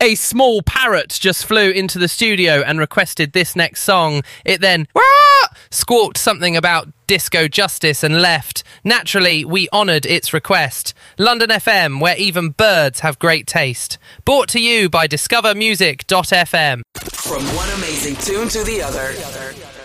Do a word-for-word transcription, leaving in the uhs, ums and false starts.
A small parrot just flew into the studio and requested this next song. It then squawked something about disco justice and left. Naturally, we honoured its request. London F M, where even birds have great taste. Brought to you by discover music dot f m. From one amazing tune to the other.